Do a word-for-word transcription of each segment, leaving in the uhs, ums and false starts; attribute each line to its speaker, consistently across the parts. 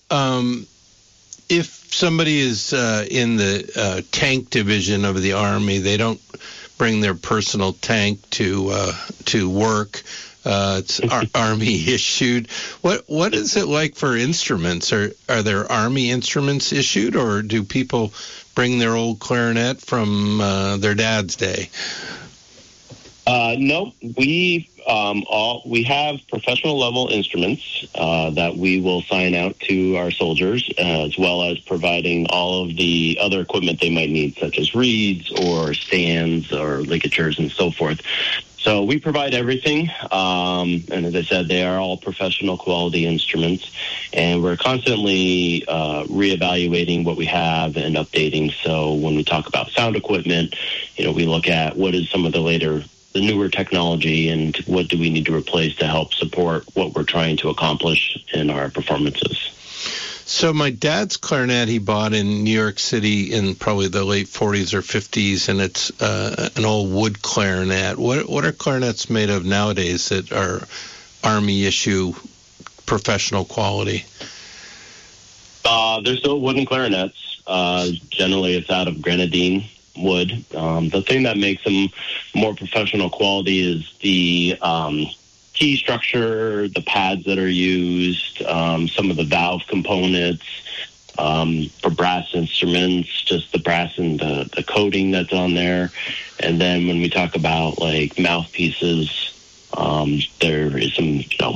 Speaker 1: um, if somebody is uh, in the uh, tank division of the Army, they don't bring their personal tank to uh, to work. Uh, it's ar- Army issued. What what is it like for instruments? Are are there Army instruments issued, or do people bring their old clarinet from uh, their dad's day?
Speaker 2: Uh, no, we um, all we have professional level instruments uh, that we will sign out to our soldiers, uh, as well as providing all of the other equipment they might need, such as reeds or stands or ligatures and so forth. So we provide everything, um, and as I said, they are all professional quality instruments, and we're constantly uh, reevaluating what we have and updating. So when we talk about sound equipment, you know, we look at what is some of the later the newer technology and what do we need to replace to help support what we're trying to accomplish in our performances.
Speaker 1: So my dad's clarinet he bought in New York City in probably the late forties or fifties, and it's uh, an old wood clarinet. What what are clarinets made of nowadays that are Army issue professional quality?
Speaker 2: Uh, they're still wooden clarinets. Uh, generally, it's out of grenadine wood. Um, the thing that makes them more professional quality is the um, key structure, the pads that are used, um, some of the valve components. Um, for brass instruments, just the brass and the, the coating that's on there. And then when we talk about like mouthpieces, um, there is some, you know,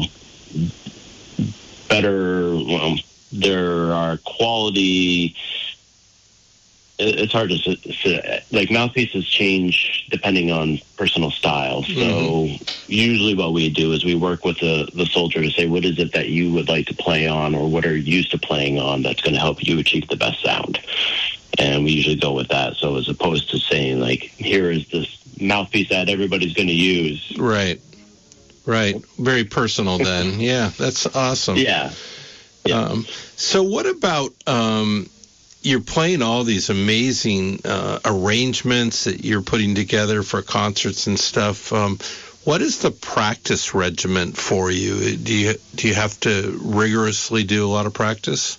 Speaker 2: better, well, there are quality. It's hard to say. Like, mouthpieces change depending on personal style. So mm-hmm. usually what we do is we work with the, the soldier to say, what is it that you would like to play on, or what are you used to playing on that's going to help you achieve the best sound? And we usually go with that. So as opposed to saying, like, here is this mouthpiece that everybody's going to use.
Speaker 1: Right. Right. Very personal then. Yeah, that's awesome.
Speaker 2: Yeah. yeah.
Speaker 1: Um, so what about... Um, You're playing all these amazing uh, arrangements that you're putting together for concerts and stuff. Um, what is the practice regimen for you? Do you do you have to rigorously do a lot of practice?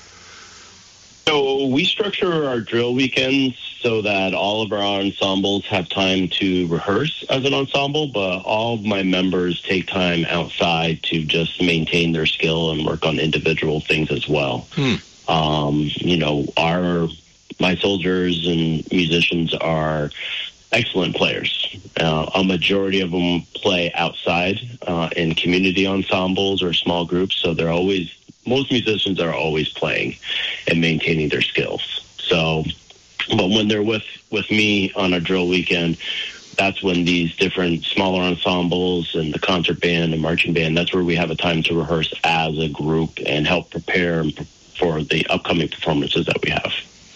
Speaker 2: So we structure our drill weekends so that all of our ensembles have time to rehearse as an ensemble, but all of my members take time outside to just maintain their skill and work on individual things as well. Hmm. Um, you know, our my soldiers and musicians are excellent players. Uh, a majority of them play outside uh, in community ensembles or small groups, so they're always, most musicians are always playing and maintaining their skills. So, but when they're with, with me on a drill weekend, that's when these different smaller ensembles and the concert band and marching band, that's where we have a time to rehearse as a group and help prepare and prepare for the upcoming performances that we have.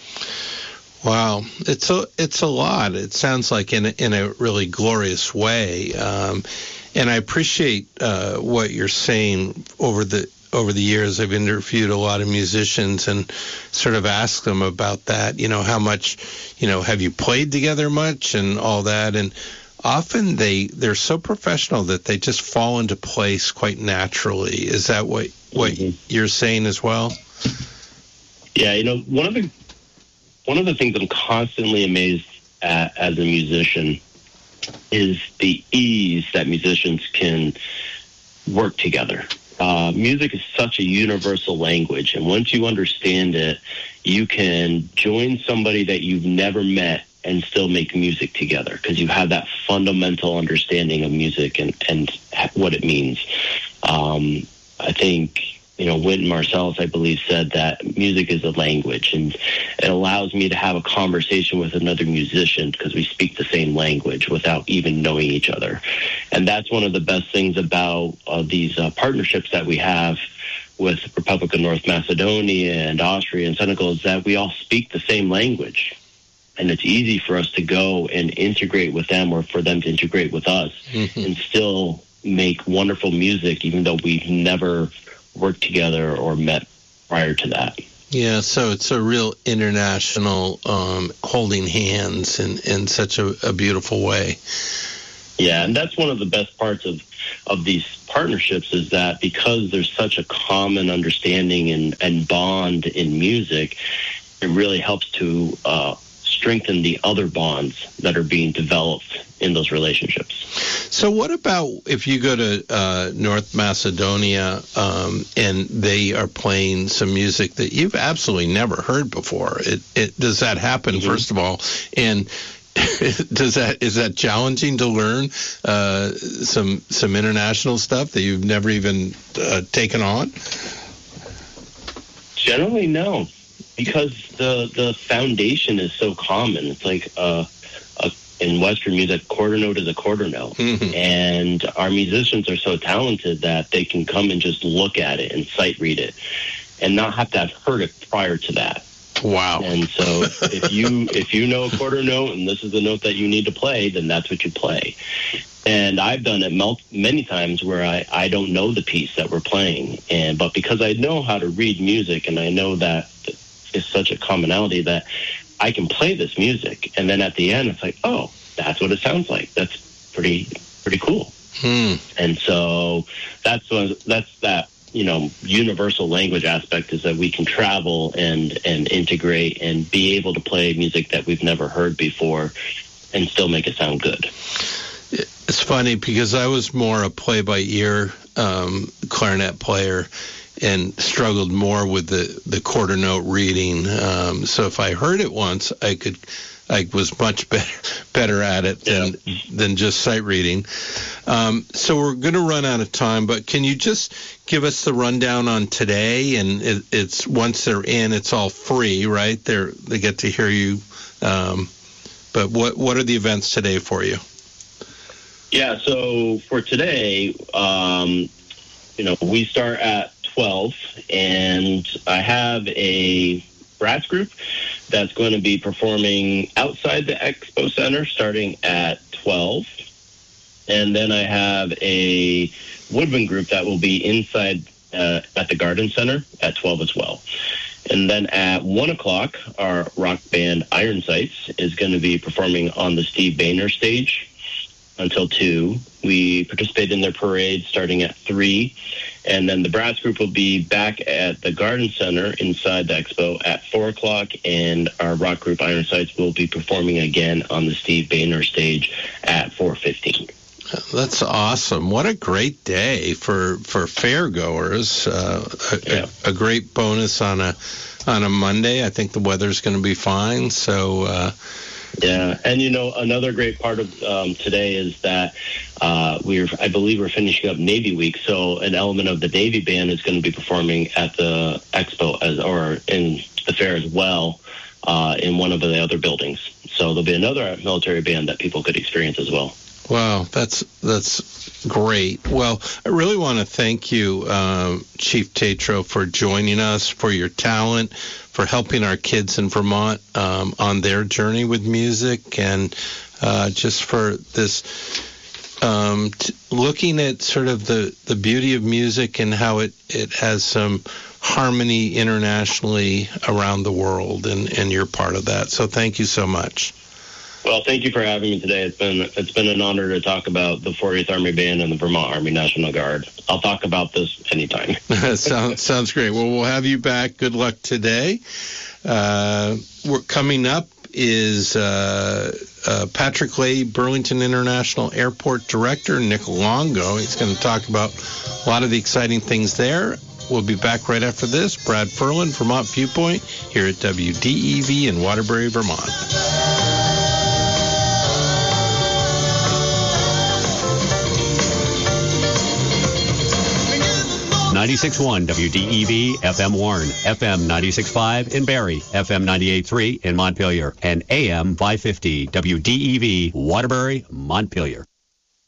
Speaker 1: Wow, it's a it's a lot. It sounds like in a, in a really glorious way, um, and I appreciate uh, what you're saying. Over the over the years, I've interviewed a lot of musicians and sort of asked them about that. You know, how much, you know, have you played together much and all that, and often they they're so professional that they just fall into place quite naturally. Is that what what mm-hmm. you're saying as well?
Speaker 2: Yeah, you know, one of the one of the things I'm constantly amazed at as a musician is the ease that musicians can work together. Uh, music is such a universal language, and once you understand it, you can join somebody that you've never met and still make music together because you have that fundamental understanding of music and, and what it means. Um, I think... You know, Wynton Marsalis, I believe, said that music is a language, and it allows me to have a conversation with another musician because we speak the same language without even knowing each other. And that's one of the best things about uh, these uh, partnerships that we have with Republic of North Macedonia and Austria and Senegal is that we all speak the same language. And it's easy for us to go and integrate with them or for them to integrate with us mm-hmm. and still make wonderful music, even though we've never worked together or met prior to that.
Speaker 1: Yeah, so it's a real international um, holding hands in, in such a, a beautiful way.
Speaker 2: Yeah, and that's one of the best parts of, of these partnerships is that because there's such a common understanding and, and bond in music, it really helps to uh, strengthen the other bonds that are being developed in those relationships.
Speaker 1: So what about if you go to uh, North Macedonia um, and they are playing some music that you've absolutely never heard before? It, it, does that happen, mm-hmm. first of all? And does that is that challenging to learn uh, some some international stuff that you've never even uh, taken on?
Speaker 2: Generally, no, because the the foundation is so common. It's like uh, a, in Western music, quarter note is a quarter note, mm-hmm. and our musicians are so talented that they can come and just look at it and sight read it, and not have to have heard it prior to that.
Speaker 1: Wow.
Speaker 2: And so if you if you know a quarter note and this is the note that you need to play, then that's what you play. And I've done it mel- many times where I, I don't know the piece that we're playing. and But because I know how to read music and I know that it's such a commonality that I can play this music. And then at the end, it's like, oh, that's what it sounds like. That's pretty pretty cool.
Speaker 1: Hmm.
Speaker 2: And so that's what, that's that. you know, universal language aspect is that we can travel and, and integrate and be able to play music that we've never heard before and still make it sound good.
Speaker 1: It's funny because I was more a play-by-ear um, clarinet player and struggled more with the, the quarter note reading. Um, so if I heard it once, I could I was much better better at it than yeah. than just sight reading. Um, so we're going to run out of time, but can you just give us the rundown on today? And it, it's once they're in, it's all free, right? They they get to hear you. Um, but what what are the events today for you?
Speaker 2: Yeah, so for today, um, you know, we start at twelve, and I have a brass group that's going to be performing outside the Expo Center starting at twelve. And then I have a woodwind group that will be inside uh, at the Garden Center at twelve as well. And then at one o'clock, our rock band Iron Sights is going to be performing on the Steve Boehner stage until two. We participate in their parade starting at three. And then the brass group will be back at the Garden Center inside the expo at four o'clock. And our rock group Iron Sights will be performing again on the Steve Boehner stage at four fifteen.
Speaker 1: That's awesome. What a great day for, for fairgoers. Uh, a, yeah. a, a great bonus on a on a Monday. I think the weather's going to be fine. So, uh,
Speaker 2: yeah, and you know, another great part of um, today is that uh, we're, I believe, we're finishing up Navy Week, so an element of the Navy band is going to be performing at the expo as or in the fair as well uh, in one of the other buildings. So there'll be another military band that people could experience as well.
Speaker 1: Wow, that's that's great. Well, I really want to thank you, uh, Chief Tatro, for joining us, for your talent, for helping our kids in Vermont um, on their journey with music, and uh, just for this um, t- looking at sort of the, the beauty of music and how it, it has some harmony internationally around the world, and, and you're part of that. So thank you so much.
Speaker 2: Well, thank you for having me today. It's been it's been an honor to talk about the fortieth Army Band and the Vermont Army National Guard. I'll talk about this anytime.
Speaker 1: sounds, sounds great. Well, we'll have you back. Good luck today. Uh, we're coming up is uh, uh, Patrick Leahy, Burlington International Airport Director, Nick Longo. He's going to talk about a lot of the exciting things there. We'll be back right after this. Brad Ferland, Vermont Viewpoint, here at W D E V in Waterbury, Vermont.
Speaker 3: ninety-six point one W D E V F M Warren, F M ninety-six point five in Barrie, F M ninety-eight point three in Montpelier, and A M five fifty W D E V Waterbury, Montpelier.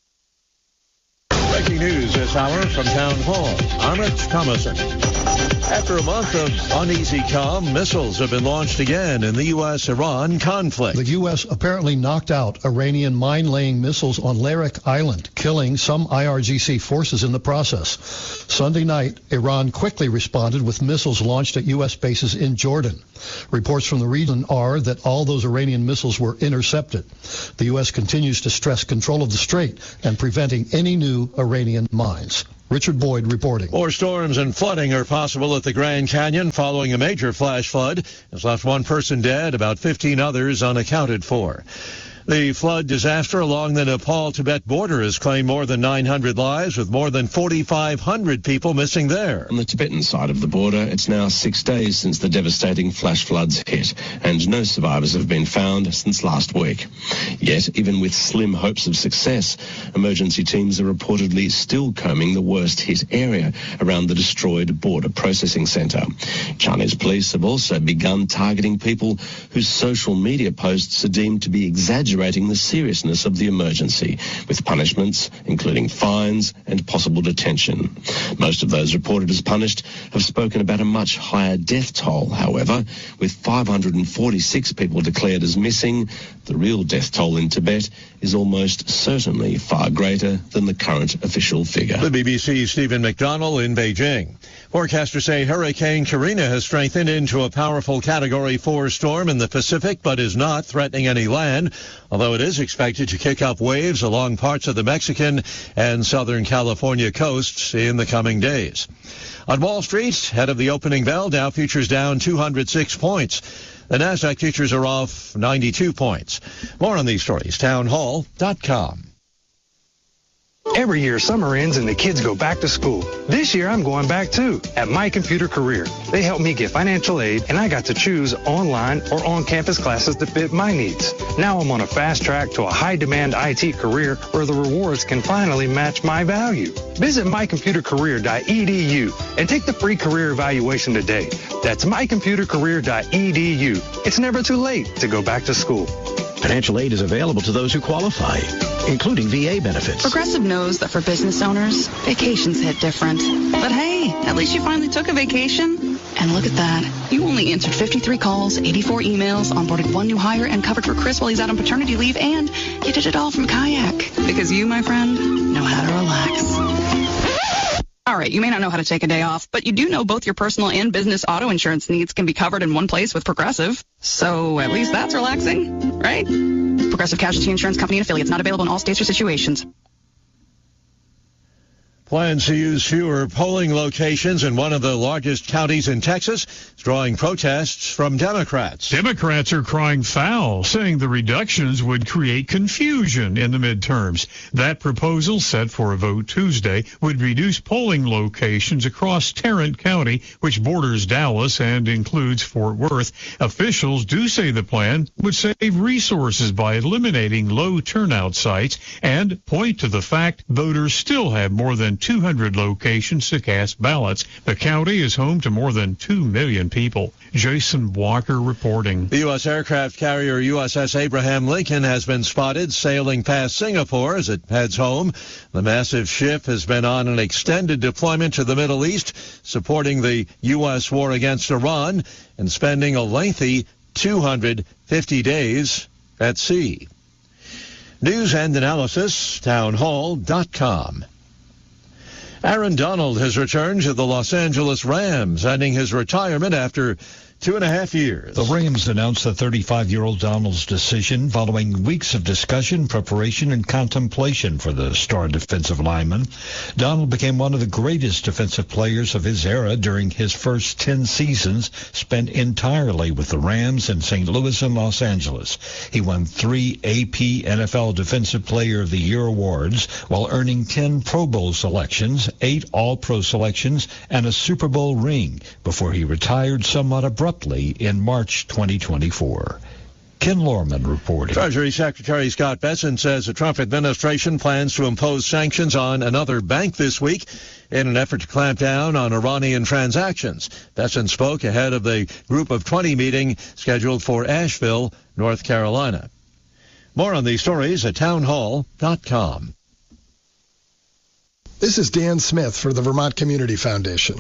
Speaker 4: Breaking news this hour from Town Hall. I'm Rich Thomason. After a month of uneasy calm, missiles have been launched again in the U S Iran conflict.
Speaker 5: The U S apparently knocked out Iranian mine-laying missiles on Larak Island, killing some I R G C forces in the process. Sunday night, Iran quickly responded with missiles launched at U S bases in Jordan. Reports from the region are that all those Iranian missiles were intercepted. The U S continues to stress control of the strait and preventing any new Iranian mines. Richard Boyd reporting.
Speaker 4: More storms and flooding are possible at the Grand Canyon following a major flash flood. Has left one person dead, about fifteen others unaccounted for. The flood disaster along the Nepal-Tibet border has claimed more than nine hundred lives, with more than forty-five hundred people missing there.
Speaker 6: On the Tibetan side of the border, it's now six days since the devastating flash floods hit, and no survivors have been found since last week. Yet, even with slim hopes of success, emergency teams are reportedly still combing the worst-hit area around the destroyed border processing centre. Chinese police have also begun targeting people whose social media posts are deemed to be exaggerating the seriousness of the emergency, with punishments including fines and possible detention. Most of those reported as punished have spoken about a much higher death toll, however, with five hundred forty-six people declared as missing. The real death toll in Tibet is almost certainly far greater than the current official figure.
Speaker 4: The B B C's Stephen McDonnell in Beijing. Forecasters say Hurricane Karina has strengthened into a powerful Category four storm in the Pacific, but is not threatening any land, although it is expected to kick up waves along parts of the Mexican and Southern California coasts in the coming days. On Wall Street, ahead of the opening bell, Dow futures down two hundred six points. The Nasdaq futures are off ninety-two points. More on these stories, town hall dot com.
Speaker 7: Every year, summer ends and the kids go back to school. This year, I'm going back too, at My Computer Career. They helped me get financial aid, and I got to choose online or on-campus classes that fit my needs. Now I'm on a fast track to a high-demand I T career where the rewards can finally match my value. Visit my computer career dot e d u and take the free career evaluation today. That's my computer career dot e d u. It's never too late to go back to school.
Speaker 8: Financial aid is available to those who qualify, including V A benefits.
Speaker 9: Progressive knows that for business owners, vacations hit different. But hey, at least you finally took a vacation. And look at that. You only answered fifty-three calls, eighty-four emails, onboarded one new hire, and covered for Chris while he's out on paternity leave, and you did it all from Kayak. Because you, my friend, know how to relax. All right, you may not know how to take a day off, but you do know both your personal and business auto insurance needs can be covered in one place with Progressive. So at least that's relaxing, right? Progressive Casualty Insurance Company and affiliates, not available in all states or situations.
Speaker 4: Plans to use fewer polling locations in one of the largest counties in Texas is drawing protests from Democrats.
Speaker 10: Democrats are crying foul, saying the reductions would create confusion in the midterms. That proposal, set for a vote Tuesday, would reduce polling locations across Tarrant County, which borders Dallas and includes Fort Worth. Officials do say the plan would save resources by eliminating low turnout sites and point to the fact voters still have more than two hundred locations to cast ballots. The county is home to more than two million people. Jason Walker reporting.
Speaker 4: The U S aircraft carrier U S S Abraham Lincoln has been spotted sailing past Singapore as it heads home. The massive ship has been on an extended deployment to the Middle East, supporting the U S war against Iran and spending a lengthy two hundred fifty days at sea. News and analysis, town hall dot com. Aaron Donald has returned to the Los Angeles Rams, ending his retirement after two and a half years.
Speaker 11: The Rams announced the thirty-five-year-old Donald's decision following weeks of discussion, preparation, and contemplation for the star defensive lineman. Donald became one of the greatest defensive players of his era during his first ten seasons spent entirely with the Rams in Saint Louis and Los Angeles. He won three A P N F L Defensive Player of the Year awards while earning ten Pro Bowl selections, eight All-Pro selections, and a Super Bowl ring before he retired somewhat abruptly in March twenty twenty-four. Ken Lorman reporting.
Speaker 4: Treasury Secretary Scott Bessent says the Trump administration plans to impose sanctions on another bank this week in an effort to clamp down on Iranian transactions. Bessent spoke ahead of the Group of twenty meeting scheduled for Asheville, North Carolina. More on these stories at town hall dot com.
Speaker 12: This is Dan Smith for the Vermont Community Foundation.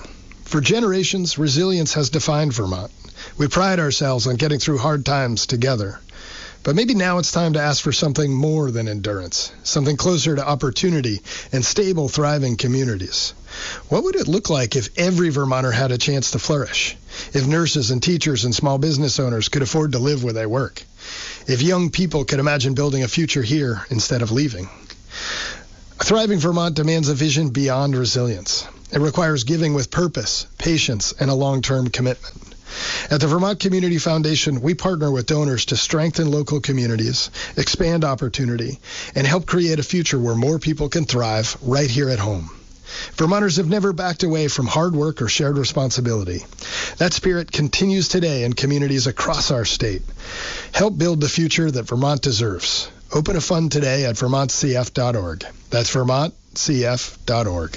Speaker 12: For generations, resilience has defined Vermont. We pride ourselves on getting through hard times together. But maybe now it's time to ask for something more than endurance, something closer to opportunity and stable, thriving communities. What would it look like if every Vermonter had a chance to flourish? If nurses and teachers and small business owners could afford to live where they work? If young people could imagine building a future here instead of leaving? A thriving Vermont demands a vision beyond resilience. It requires giving with purpose, patience, and a long-term commitment. At the Vermont Community Foundation, we partner with donors to strengthen local communities, expand opportunity, and help create a future where more people can thrive right here at home. Vermonters have never backed away from hard work or shared responsibility. That spirit continues today in communities across our state. Help build the future that Vermont deserves. Open a fund today at vermont c f dot org. That's vermont c f dot org.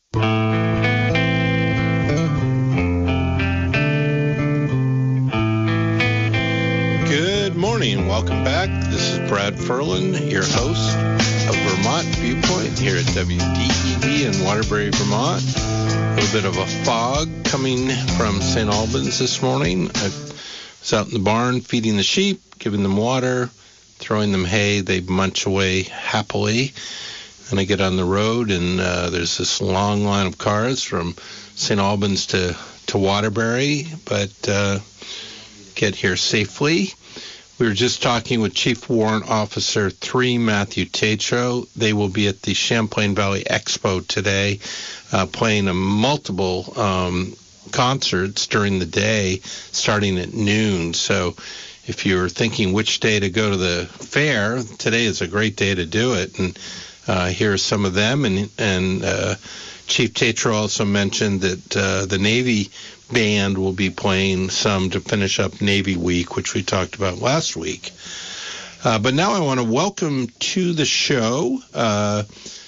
Speaker 1: Good morning. Welcome back. This is Brad Ferlin, your host of Vermont Viewpoint here at W D E V in Waterbury, Vermont. A little bit of a fog coming from Saint Albans this morning. I was out in the barn feeding the sheep, giving them water, throwing them hay. They munch away happily. Then I get on the road, and uh, there's this long line of cars from Saint Albans to, to Waterbury, but uh, get here safely. We were just talking with Chief Warrant Officer three, Matthew Tatro. They will be at the Champlain Valley Expo today, uh, playing a multiple um, concerts during the day, starting at noon. So if you're thinking which day to go to the fair, today is a great day to do it. And uh, here are some of them. And, and uh, Chief Tatro also mentioned that uh, the Navy band will be playing some to finish up Navy Week, which we talked about last week. Uh, but now I want to welcome to the show uh,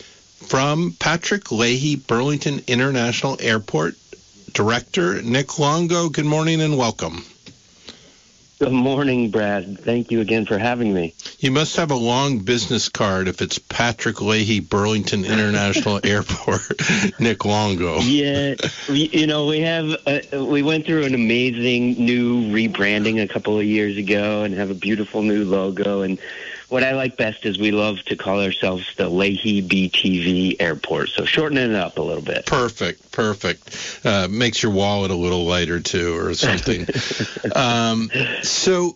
Speaker 1: from Patrick Leahy, Burlington International Airport, Director Nick Longo. Good morning and welcome.
Speaker 13: Good morning, Brad. Thank you again for having me.
Speaker 1: You must have a long business card if it's Patrick Leahy, Burlington International Airport, Nick Longo.
Speaker 13: Yeah, we, you know, we have uh, we went through an amazing new rebranding a couple of years ago and have a beautiful new logo. And what I like best is we love to call ourselves the Leahy B T V Airport, so shorten it up a little bit.
Speaker 1: Perfect, perfect. Uh, makes your wallet a little lighter, too, or something. um, so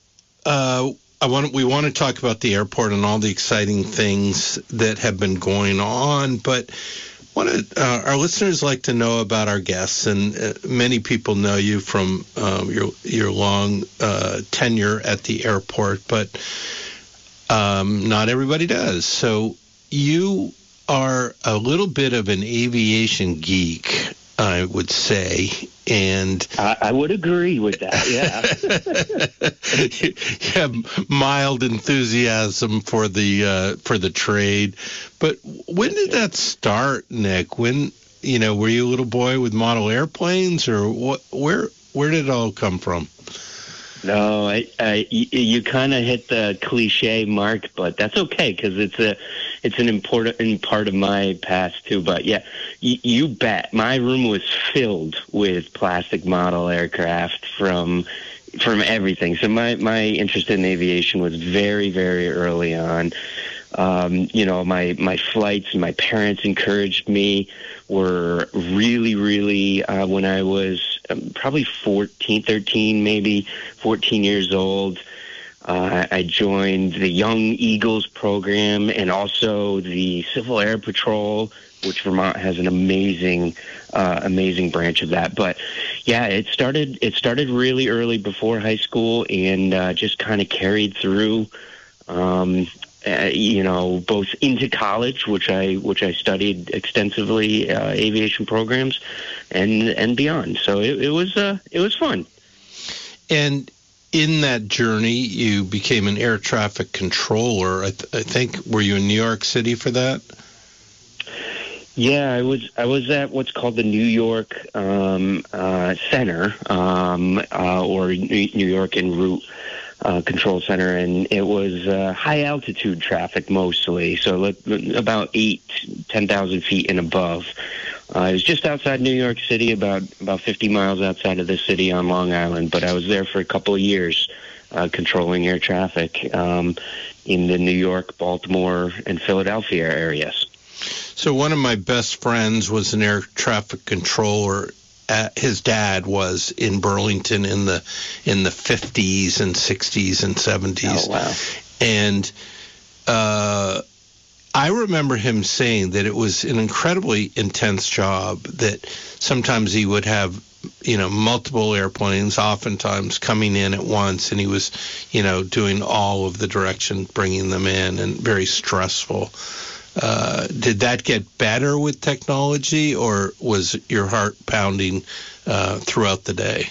Speaker 1: uh, I want we want to talk about the airport and all the exciting things that have been going on, but what uh, our listeners like to know about our guests, and uh, many people know you from um, your, your long uh, tenure at the airport, but Um, not everybody does. So you are a little bit of an aviation geek, I would say, and
Speaker 13: I, I would agree with that. Yeah,
Speaker 1: you have mild enthusiasm for the uh, for the trade. But when did that start, Nick? When you know, were you a little boy with model airplanes, or what? Where where did it all come from?
Speaker 13: No, I, I, you, you kind of hit the cliche mark, but that's okay because it's a, it's an important part of my past too. But yeah, you, you bet. My room was filled with plastic model aircraft from, from everything. So my, my interest in aviation was very, very early on. Um, you know, my, my flights, my parents encouraged me, were really, really, uh, when I was um, probably fourteen, thirteen, maybe fourteen years old, uh, I joined the Young Eagles program and also the Civil Air Patrol, which Vermont has an amazing, uh, amazing branch of that. But yeah, it started, it started really early before high school and, uh, just kind of carried through, um, Uh, you know, both into college, which I which I studied extensively, uh, aviation programs, and and beyond. So it, it was uh, it was fun.
Speaker 1: And in that journey, you became an air traffic controller. I, th- I think were you in New York City for that?
Speaker 13: Yeah, I was. I was at what's called the New York um, uh, Center, um, uh, or New York en route. Uh, control center, and it was uh, high altitude traffic mostly, so about eight, ten thousand feet and above. Uh, it was just outside New York City, about about fifty miles outside of the city on Long Island. But I was there for a couple of years, uh, controlling air traffic um, in the New York, Baltimore, and Philadelphia areas.
Speaker 1: So one of my best friends was an air traffic controller. Uh, his dad was in Burlington in the in the fifties and sixties and seventies.
Speaker 13: Oh, wow.
Speaker 1: And uh, I remember him saying that it was an incredibly intense job, that sometimes he would have, you know, multiple airplanes, oftentimes coming in at once, and he was, you know, doing all of the direction, bringing them in, and very stressful. Uh, did that get better with technology, or was your heart pounding uh, throughout the day?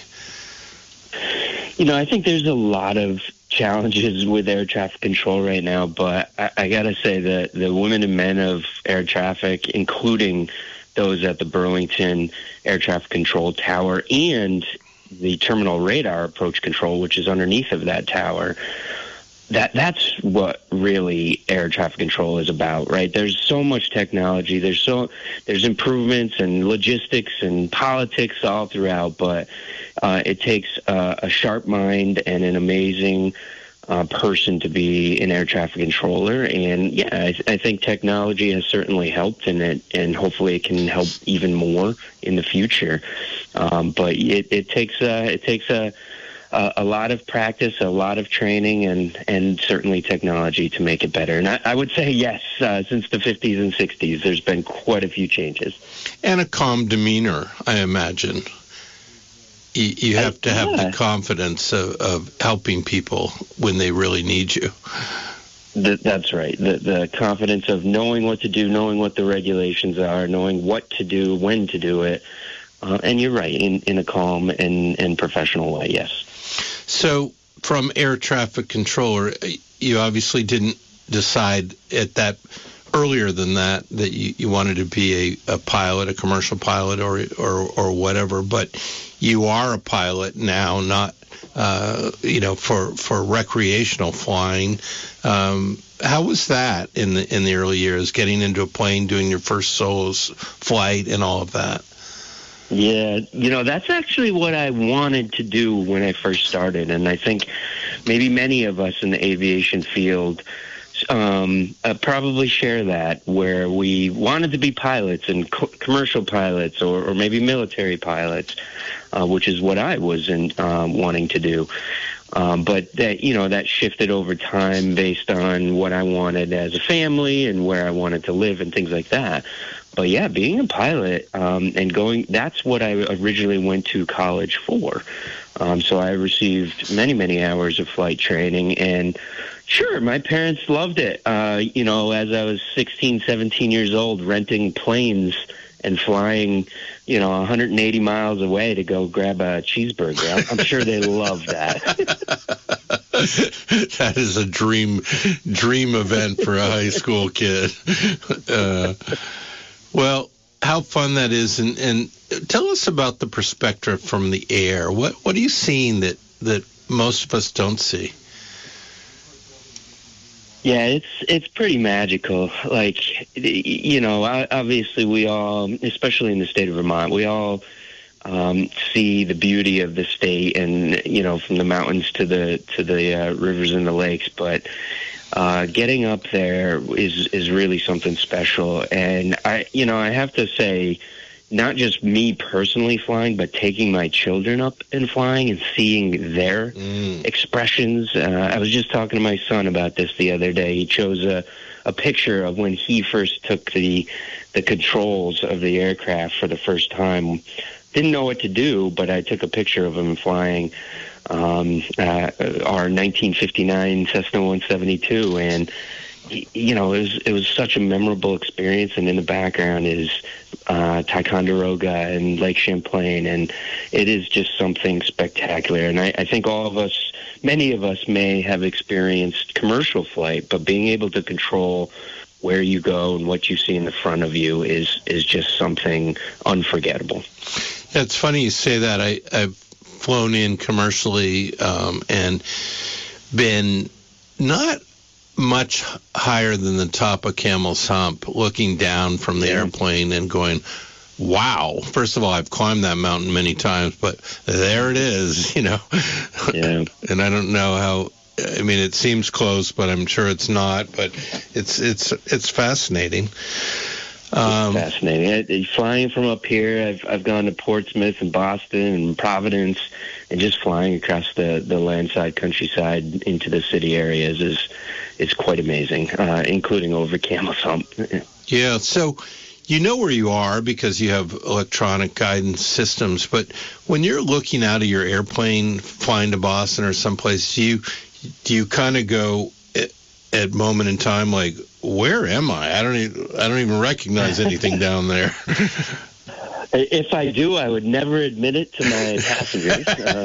Speaker 13: You know, I think there's a lot of challenges with air traffic control right now, but I, I got to say that the women and men of air traffic, including those at the Burlington Air Traffic Control Tower and the Terminal Radar Approach Control, which is underneath of that tower, that that's what really air traffic control is about, right? There's so much technology. There's so there's improvements and logistics and politics all throughout, but uh, it takes uh, a sharp mind and an amazing uh, person to be an air traffic controller. And yeah, I, th- I think technology has certainly helped, and it and hopefully it can help even more in the future. Um, but it, it takes uh, it takes a Uh, a lot of practice, a lot of training, and, and certainly technology to make it better. And I, I would say, yes, uh, since the fifties and sixties, there's been quite a few changes.
Speaker 1: And a calm demeanor, I imagine. You, you have to have
Speaker 13: yeah.
Speaker 1: the confidence of, of helping people when they really need you.
Speaker 13: The, that's right. The, the confidence of knowing what to do, knowing what the regulations are, knowing what to do, when to do it. Uh, and you're right, in, in a calm and, and professional way, yes.
Speaker 1: So from air traffic controller, you obviously didn't decide at that earlier than that that you, you wanted to be a, a pilot, a commercial pilot, or, or or whatever. But you are a pilot now, not uh, you know for for recreational flying. Um, how was that in the in the early years, getting into a plane, doing your first solo flight, and all of that?
Speaker 13: Yeah, you know, that's actually what I wanted to do when I first started. And I think maybe many of us in the aviation field um, uh, probably share that, where we wanted to be pilots and co- commercial pilots or, or maybe military pilots, uh, which is what I was in, um, wanting to do. Um, but that, you know, that shifted over time based on what I wanted as a family and where I wanted to live and things like that. But yeah, being a pilot um, and going, that's what I originally went to college for. Um, so I received many, many hours of flight training, and sure, my parents loved it. Uh, you know, as I was sixteen, seventeen years old, renting planes and flying, you know, one hundred eighty miles away to go grab a cheeseburger. I'm sure they love that.
Speaker 1: That is a dream, dream event for a high school kid. Uh, well, how fun that is, and, and tell us about the perspective from the air. What what are you seeing that, that most of us don't see?
Speaker 13: Yeah, it's it's pretty magical. Like, you know, obviously we all, especially in the state of Vermont, we all um, see the beauty of the state, and you know, from the mountains to the to the uh, rivers and the lakes. But uh, getting up there is is really something special. And I, you know, I have to say, not just me personally flying, but taking my children up and flying and seeing their mm. expressions. Uh, I was just talking to my son about this the other day. He chose a, a picture of when he first took the the controls of the aircraft for the first time. Didn't know what to do, but I took a picture of him flying um, uh, our nineteen fifty-nine Cessna one seventy-two, and you know, it was it was such a memorable experience. And in the background is uh, Ticonderoga and Lake Champlain, and it is just something spectacular. And I, I think all of us, many of us, may have experienced commercial flight, but being able to control where you go and what you see in the front of you is is just something unforgettable.
Speaker 1: Yeah, it's funny you say that. I, I've flown in commercially um, and been not much higher than the top of Camel's Hump, looking down from the yeah. airplane and going, wow. First of all, I've climbed that mountain many times, but there it is, you know.
Speaker 13: Yeah.
Speaker 1: And I don't know how. I mean, it seems close, but I'm sure it's not. But it's it's it's fascinating.
Speaker 13: Um, it's fascinating. Flying from up here, I've I've gone to Portsmouth and Boston and Providence, and just flying across the, the landside countryside into the city areas is is quite amazing, uh, including over Camel's Hump.
Speaker 1: Yeah. So you know where you are because you have electronic guidance systems. But when you're looking out of your airplane, flying to Boston or someplace, do you do you kind of go at, at moment in time like, where am I? I don't even, I don't even recognize anything down there.
Speaker 13: If I do, I would never admit it to my passengers.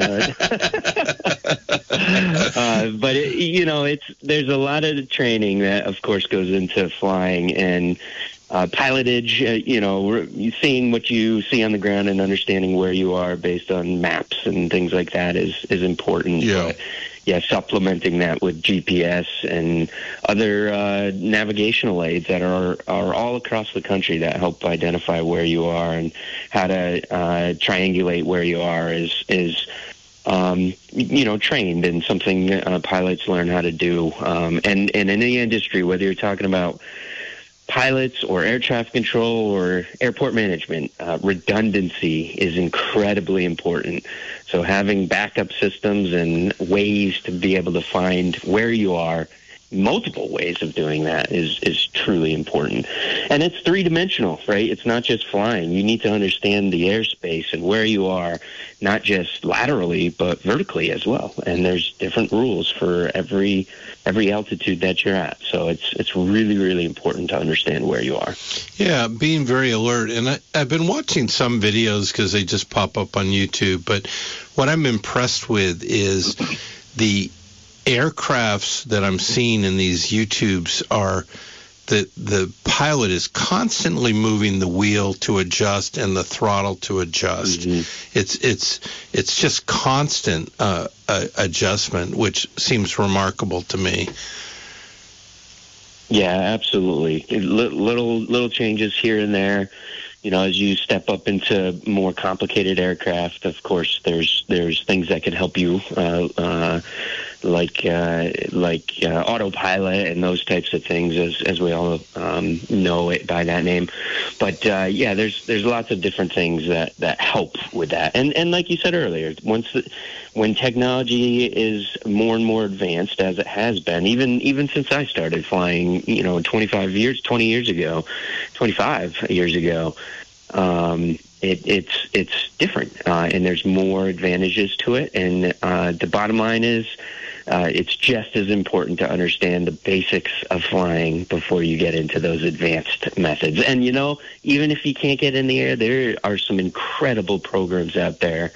Speaker 13: uh, uh, but it, you know, it's there's a lot of training that, of course, goes into flying and uh, pilotage. Uh, you know, seeing what you see on the ground and understanding where you are based on maps and things like that is is important.
Speaker 1: Yeah.
Speaker 13: But, yeah, supplementing that with G P S and other uh, navigational aids that are are all across the country that help identify where you are and how to uh, triangulate where you are is is um, you know trained and something uh, pilots learn how to do. Um, and and in any industry, whether you're talking about pilots or air traffic control or airport management, uh, redundancy is incredibly important. So having backup systems and ways to be able to find where you are, multiple ways of doing that is, is truly important. And it's three-dimensional, right? It's not just flying. You need to understand the airspace and where you are, not just laterally, but vertically as well. And there's different rules for every every altitude that you're at. So it's it's really, really important to understand where you are.
Speaker 1: Yeah, being very alert. And I, I've been watching some videos because they just pop up on YouTube. But what I'm impressed with is the aircrafts that I'm seeing in these YouTubes are the the pilot is constantly moving the wheel to adjust and the throttle to adjust. Mm-hmm. It's it's it's just constant uh, uh, adjustment, which seems remarkable to me.
Speaker 13: Yeah, absolutely. Little little changes here and there. You know, as you step up into more complicated aircraft, of course, there's there's things that can help you, uh, uh, like uh, like uh, autopilot and those types of things, as as we all um, know it by that name. But uh, yeah, there's there's lots of different things that, that help with that. And and like you said earlier, once the, when technology is more and more advanced, as it has been, even even since I started flying, you know, twenty-five years, twenty years ago, twenty-five years ago. Um, it, it's it's different, uh, and there's more advantages to it. And uh, the bottom line is, uh, it's just as important to understand the basics of flying before you get into those advanced methods. And you know, even if you can't get in the air, there are some incredible programs out there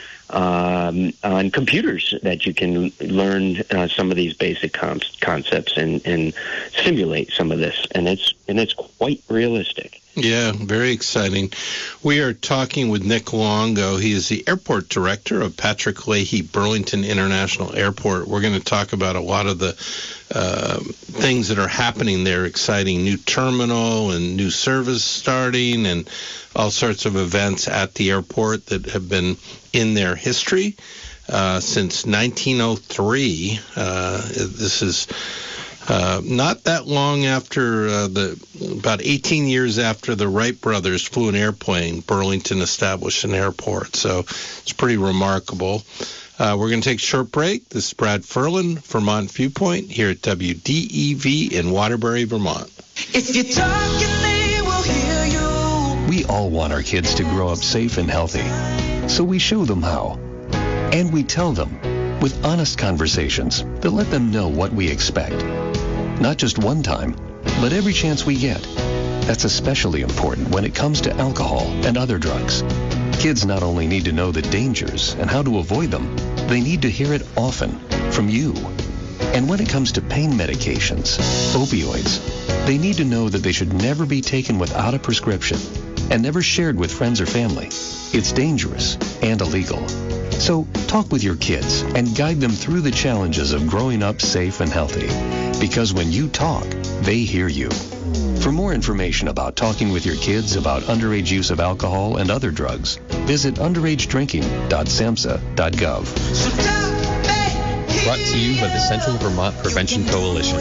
Speaker 13: um, on computers that you can learn uh, some of these basic com- concepts and, and simulate some of this. And it's and it's quite realistic.
Speaker 1: Yeah, very exciting. We are talking with Nick Longo. He is the airport director of Patrick Leahy Burlington International Airport. We're going to talk about a lot of the uh, things that are happening there, exciting new terminal and new service starting and all sorts of events at the airport that have been in their history uh, since nineteen oh three. Uh, this is Uh, not that long after uh, the, about eighteen years after the Wright brothers flew an airplane, Burlington established an airport. So it's pretty remarkable. Uh, we're going to take a short break. This is Brad Ferlin, Vermont Viewpoint, here at W D E V in Waterbury, Vermont.
Speaker 14: If you're talking, they will hear you.
Speaker 15: We all want our kids to grow up safe and healthy, so we show them how. And we tell them with honest conversations that let them know what we expect. Not just one time, but every chance we get. That's especially important when it comes to alcohol and other drugs. Kids not only need to know the dangers and how to avoid them, they need to hear it often from you. And when it comes to pain medications, opioids, they need to know that they should never be taken without a prescription and never shared with friends or family. It's dangerous and illegal. So talk with your kids and guide them through the challenges of growing up safe and healthy. Because when you talk, they hear you. For more information about talking with your kids about underage use of alcohol and other drugs, visit underage drinking dot samhsa dot gov.
Speaker 16: Brought to you by the Central Vermont Prevention Coalition.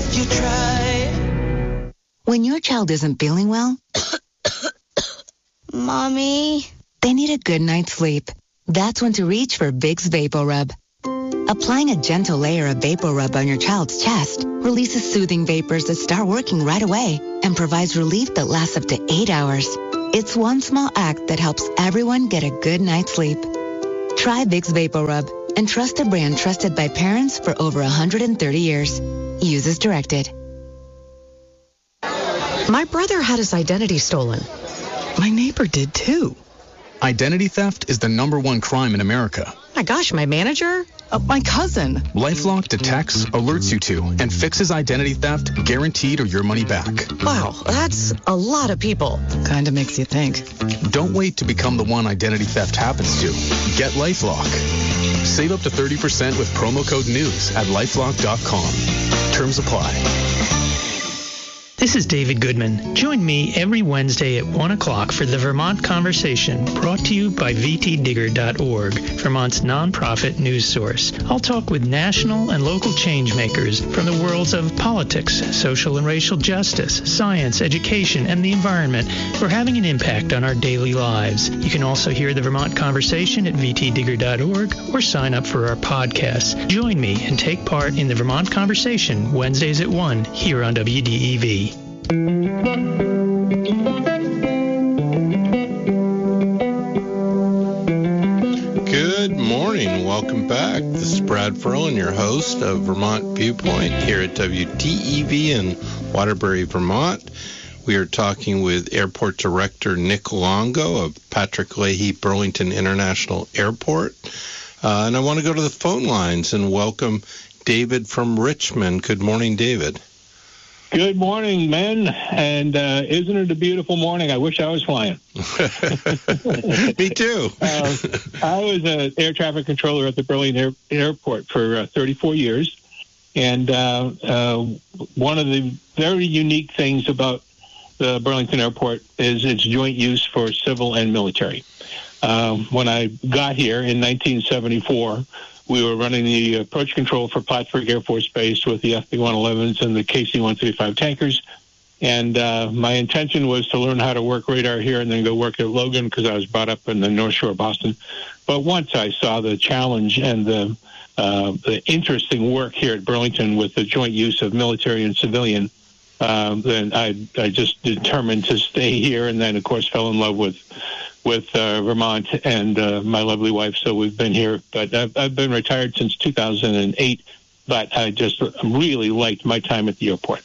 Speaker 17: When your child isn't feeling well, Mommy, they need a good night's sleep. That's when to reach for Vicks VapoRub. Applying a gentle layer of VapoRub on your child's chest releases soothing vapors that start working right away and provides relief that lasts up to eight hours. It's one small act that helps everyone get a good night's sleep. Try Vicks VapoRub and trust a brand trusted by parents for over one hundred thirty years. Use as directed.
Speaker 18: My brother had his identity stolen. My neighbor did too.
Speaker 19: Identity theft is the number one crime in America.
Speaker 18: My gosh, my manager? Uh, my cousin.
Speaker 19: LifeLock detects, alerts you to, and fixes identity theft, guaranteed or your money back.
Speaker 18: Wow, that's a lot of people. Kinda makes you think.
Speaker 19: Don't wait to become the one identity theft happens to. Get LifeLock. Save up to thirty percent with promo code NEWS at lifelock dot com. Terms apply.
Speaker 20: This is David Goodman. Join me every Wednesday at one o'clock for the Vermont Conversation, brought to you by v t digger dot org, Vermont's nonprofit news source. I'll talk with national and local change makers from the worlds of politics, social and racial justice, science, education, and the environment who are having an impact on our daily lives. You can also hear the Vermont Conversation at v t digger dot org or sign up for our podcasts. Join me and take part in the Vermont Conversation Wednesdays at one here on W D E V.
Speaker 1: Good morning. Welcome back. This is Brad Ferlin, your host of Vermont Viewpoint here at W D E V in Waterbury, Vermont. We are talking with Airport Director Nick Longo of Patrick Leahy Burlington International Airport. Uh, and I want to go to the phone lines and welcome David from Richmond. Good morning, David.
Speaker 21: Good morning, men, and uh, isn't it a beautiful morning? I wish I was flying.
Speaker 1: Me too.
Speaker 21: uh, I was an air traffic controller at the Burlington Air- Airport for uh, thirty-four years, and uh, uh, one of the very unique things about the Burlington Airport is its joint use for civil and military. Um, when I got here in nineteen seventy-four, we were running the approach control for Plattsburgh Air Force Base with the F B one elevens and the K C one thirty-five tankers. And uh, my intention was to learn how to work radar here and then go work at Logan because I was brought up in the North Shore of Boston. But once I saw the challenge and the, uh, the interesting work here at Burlington with the joint use of military and civilian, uh, then I, I just determined to stay here and then, of course, fell in love with with uh, Vermont and uh, my lovely wife, so we've been here. But I've, I've been retired since two thousand eight, but I just really liked my time at the airport.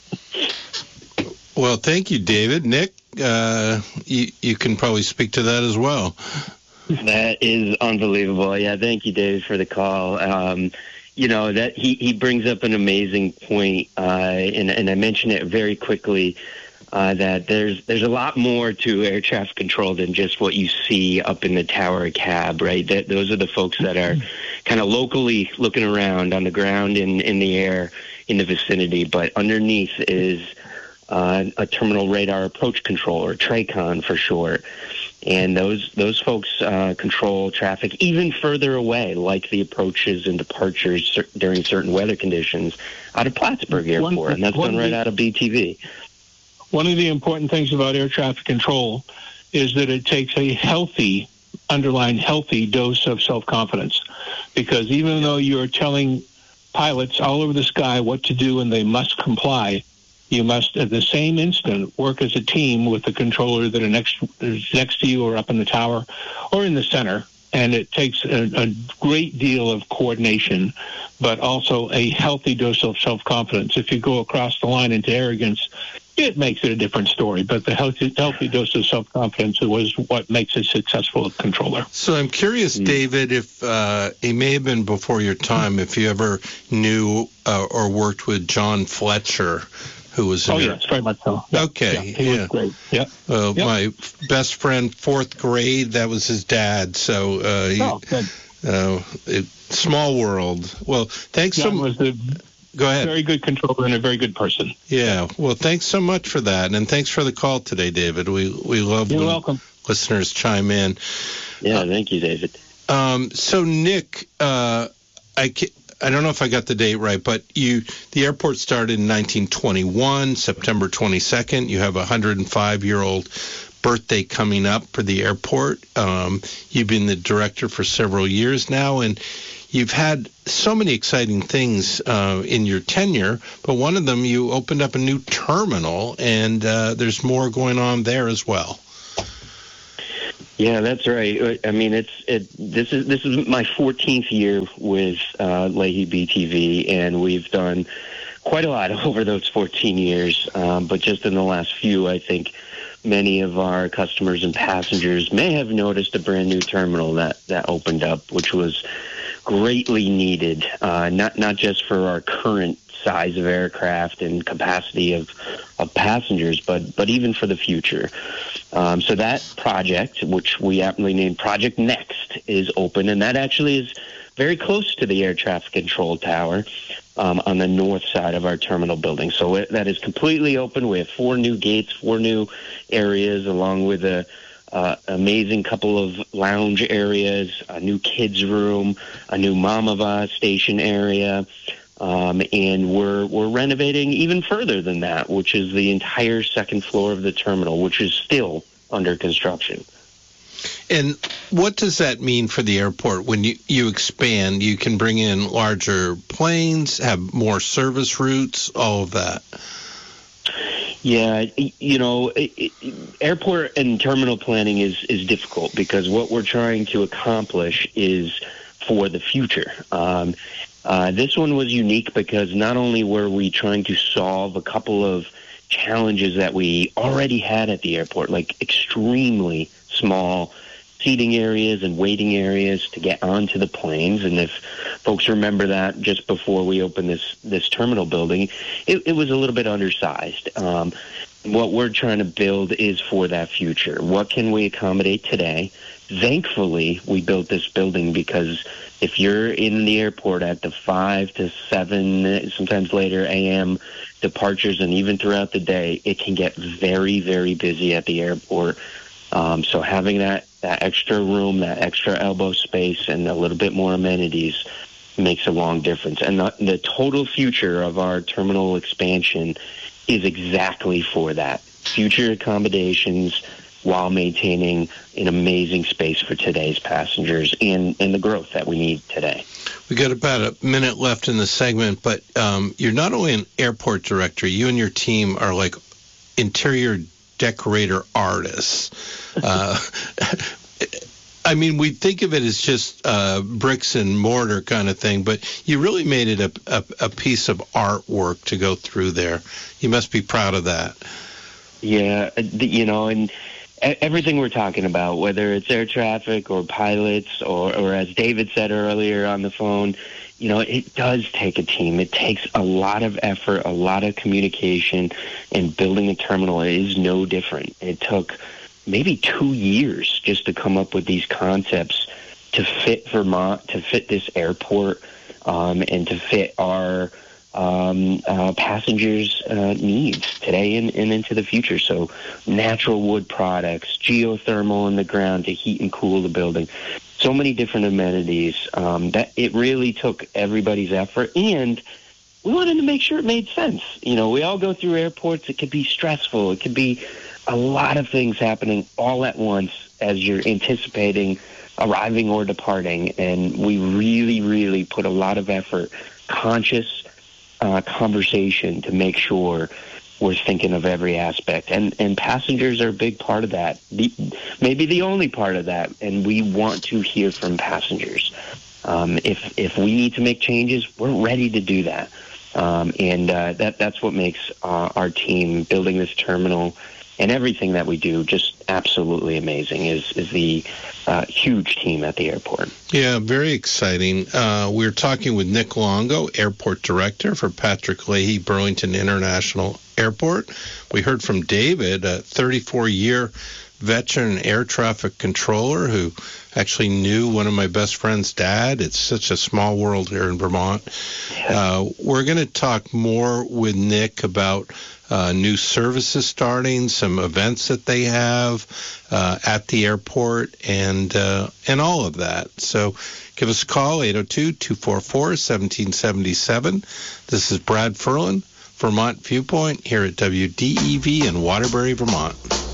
Speaker 1: Well, thank you, David. Nick, uh, you, you can probably speak to that as well.
Speaker 13: That is unbelievable. Yeah, thank you, David, for the call. Um, you know, that he, he brings up an amazing point, uh, and, and I mentioned it very quickly. Uh, that there's there's a lot more to air traffic control than just what you see up in the tower cab, right? That those are the folks that are kind of locally looking around on the ground and in the air in the vicinity. But underneath is uh, a terminal radar approach controller, TRACON for short. And those those folks uh, control traffic even further away, like the approaches and departures cer- during certain weather conditions out of Plattsburgh Airport, one, and that's done right out of B T V.
Speaker 21: One of the important things about air traffic control is that it takes a healthy, underlined healthy dose of self-confidence. Because even though you're telling pilots all over the sky what to do and they must comply, you must at the same instant work as a team with the controller that are next, is next to you or up in the tower or in the center. And it takes a, a great deal of coordination, but also a healthy dose of self-confidence. If you go across the line into arrogance, it makes it a different story, but the healthy, healthy dose of self-confidence was what makes a successful controller.
Speaker 1: So I'm curious, mm. David, if uh, it may have been before your time, if you ever knew uh, or worked with John Fletcher, who was
Speaker 21: oh,
Speaker 1: your...
Speaker 21: yes, very much so. Yeah.
Speaker 1: Okay,
Speaker 21: yeah. He
Speaker 1: yeah.
Speaker 21: was great, yeah.
Speaker 1: Uh,
Speaker 21: yep.
Speaker 1: My best friend, fourth grade, that was his dad, so... Uh,
Speaker 21: oh, good.
Speaker 1: Uh, it, small world. Well, thanks
Speaker 21: John
Speaker 1: so
Speaker 21: much. was the
Speaker 1: Go ahead.
Speaker 21: Very good controller and a very good person.
Speaker 1: Yeah. Well, thanks so much for that, and thanks for the call today, David. We we love
Speaker 21: You're
Speaker 1: when
Speaker 21: welcome.
Speaker 1: listeners chime in.
Speaker 13: Yeah,
Speaker 1: uh,
Speaker 13: thank you, David.
Speaker 1: Um, so, Nick, uh, I ca- I don't know if I got the date right, but you the airport started in nineteen twenty-one, September twenty-second. You have a one hundred five year old birthday coming up for the airport. Um, you've been the director for several years now, and you've had so many exciting things uh, in your tenure, but one of them, you opened up a new terminal, and uh, there's more going on there as well.
Speaker 13: Yeah, that's right. I mean, it's it. This is this is my fourteenth year with uh, Leahy B T V, and we've done quite a lot over those fourteen years. Um, but just in the last few, I think many of our customers and passengers may have noticed a brand new terminal that that opened up, which was greatly needed, uh, not not just for our current size of aircraft and capacity of, of passengers, but but even for the future. Um, so that project, which we aptly named Project Next, is open, and that actually is very close to the air traffic control tower um, on the north side of our terminal building. So it, that is completely open. We have four new gates, four new areas, along with a Uh, amazing couple of lounge areas, a new kids room, a new Mamava station area, um, and we're we're renovating even further than that, which is the entire second floor of the terminal, which is still under construction.
Speaker 1: And what does that mean for the airport when you, you expand? You can bring in larger planes, have more service routes, all of that.
Speaker 13: Yeah, you know, airport and terminal planning is, is difficult because what we're trying to accomplish is for the future. Um, uh, this one was unique because not only were we trying to solve a couple of challenges that we already had at the airport, like extremely small seating areas and waiting areas to get onto the planes. And if folks remember that just before we opened this, this terminal building, it, it was a little bit undersized. Um, what we're trying to build is for that future. What can we accommodate today? Thankfully, we built this building because if you're in the airport at the five to seven, sometimes later A M departures, and even throughout the day, it can get very, very busy at the airport. Um, so having that, that extra room, that extra elbow space, and a little bit more amenities makes a long difference. And the, the total future of our terminal expansion is exactly for that. Future accommodations while maintaining an amazing space for today's passengers and, and the growth that we need today.
Speaker 1: We got about a minute left in the segment, but um, you're not only an airport director, you and your team are like interior decorator artists. Uh, I mean, we think of it as just uh, bricks and mortar kind of thing, but you really made it a, a, a piece of artwork to go through there. You must be proud of that.
Speaker 13: Yeah, you know, and everything we're talking about, whether it's air traffic or pilots or, or as David said earlier on the phone, you know, it does take a team. It takes a lot of effort, a lot of communication, and building a terminal is no different. It took maybe two years just to come up with these concepts to fit Vermont, to fit this airport, um, and to fit our um, uh, passengers' uh, needs today and, and into the future. So natural wood products, geothermal in the ground to heat and cool the building. So many different amenities um, that it really took everybody's effort, and we wanted to make sure it made sense. You know, we all go through airports. It could be stressful. It could be a lot of things happening all at once as you're anticipating arriving or departing, and we really, really put a lot of effort, conscious uh, conversation to make sure we're thinking of every aspect, and and passengers are a big part of that, the, maybe the only part of that, and we want to hear from passengers. Um, if if we need to make changes, we're ready to do that, um, and uh, that that's what makes uh, our team building this terminal and everything that we do just absolutely amazing is is the uh, huge team at the airport.
Speaker 1: Yeah, very exciting. Uh, we're talking with Nick Longo, Airport Director for Patrick Leahy Burlington International Airport. We heard from David, a thirty-four-year veteran air traffic controller who actually knew one of my best friend's dad. It's such a small world here in Vermont. Uh, we're going to talk more with Nick about uh, new services starting, some events that they have uh, at the airport, and uh, and all of that. So give us a call, eight oh two, two four four, one seven seven seven. This is Brad Ferlin, Vermont Viewpoint, here at W D E V in Waterbury, Vermont.